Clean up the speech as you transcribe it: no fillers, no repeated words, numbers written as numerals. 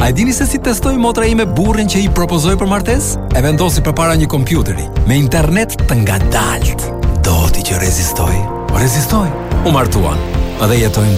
A e dini se si testoi motra ime burrin që i propozoi për martesë? E vendosi përpara një kompjuteri me internet të ngadalt. Do ti që rezistoi. Rezistoi. U martuan. Dhe jetojnë